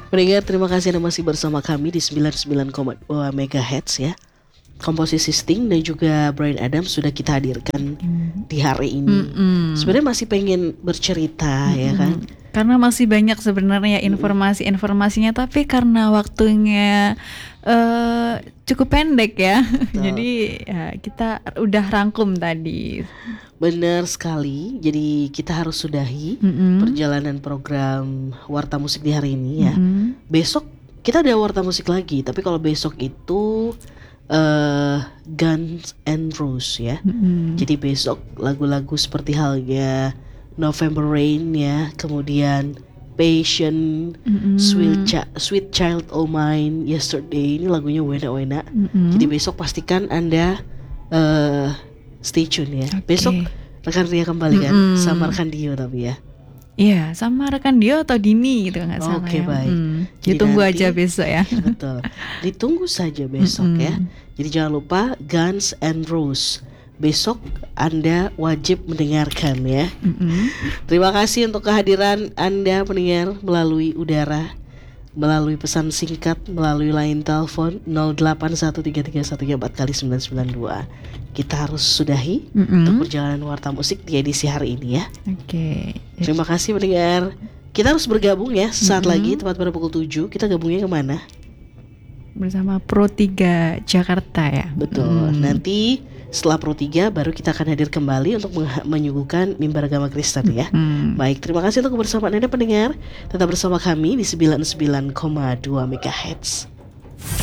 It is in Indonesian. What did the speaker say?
Pendengar, terima kasih Anda masih bersama kami di 99,2 MHz ya. Komposisi Sting dan juga Bryan Adams sudah kita hadirkan di hari ini. Sebenarnya masih pengen bercerita ya kan. Karena masih banyak sebenarnya informasi-informasinya, tapi karena waktunya cukup pendek ya. Jadi ya, kita udah rangkum tadi. Benar sekali. Jadi kita harus sudahi perjalanan program Warta Musik di hari ini ya. Besok kita ada Warta Musik lagi, tapi kalau besok itu Guns and Roses ya. Jadi besok lagu-lagu seperti halnya November Rain ya, kemudian Passion, Sweet Child O' Mine, Yesterday, ini lagunya Wena. Jadi besok pastikan Anda stay tune ya. Besok rekan Ria kembali kan sama rekan Dio tapi ya. Iya, sama rekan Dio atau Dini gitu nggak salah. Oke, ya. baik. Ditunggu nanti, aja besok ya. Betul. Ditunggu saja besok ya. Jadi jangan lupa Guns and Roses. Besok Anda wajib mendengarkan ya. Terima kasih untuk kehadiran Anda pendengar melalui udara, melalui pesan singkat, melalui line telepon 08133134x992. Kita harus sudahi untuk perjalanan Warta Musik di edisi hari ini ya. Oke. Terima kasih pendengar. Kita harus bergabung ya saat lagi tepat pada pukul 7. Kita gabungnya kemana? Bersama Pro 3 Jakarta ya. Betul. Nanti setelah Pro 3 baru kita akan hadir kembali untuk menyuguhkan mimbar agama Kristen ya. Baik, terima kasih untuk kebersamaan Anda pendengar. Tetap bersama kami di 99,2 MHz.